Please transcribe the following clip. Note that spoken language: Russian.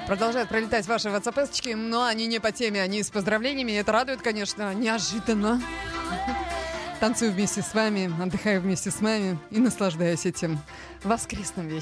Продолжают пролетать ваши ватсапэсочки, но они не по теме, они с поздравлениями. И это радует, конечно, неожиданно. Танцую вместе с вами, отдыхаю вместе с вами и наслаждаюсь этим воскресным вечером.